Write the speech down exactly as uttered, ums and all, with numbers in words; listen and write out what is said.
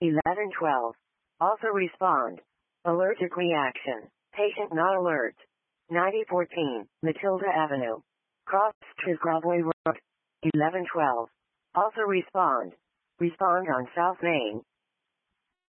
eleven twelve. Also respond. Allergic reaction. Patient not alert. ninety fourteen, Matilda Avenue. Cross Trisgravoy Road. eleven twelve. Also respond. Respond on South Main,